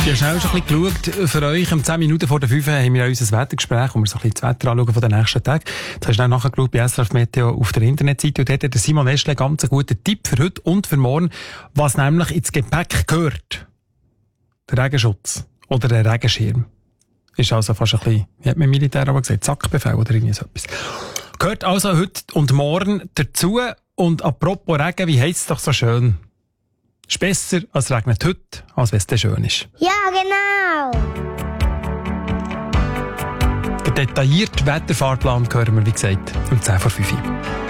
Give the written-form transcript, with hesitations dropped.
Ich habe schnell schon ein bisschen geschaut. Für euch, um 10 Minuten vor der 5 haben wir unser Wettergespräch, wo wir so ein bisschen das Wetter anschauen von den nächsten Tagen. Jetzt hast du nachher geschaut bei SRF Meteo auf der Internetseite. Und dort hat der Simon Eschle einen ganz guten Tipp für heute und für morgen, was nämlich ins Gepäck gehört. Der Regenschutz oder der Regenschirm. Ist also fast ein bisschen, wie hat man im Militär aber gesagt, Sackbefehl oder irgendwie so etwas. Gehört also heute und morgen dazu. Und apropos Regen, wie heisst es doch so schön? Ist besser, als es regnet heute, als wenn es dann schön ist. Ja, genau. Der detaillierte Wetterfahrplan hören wir, wie gesagt, um 10 vor 5 Uhr.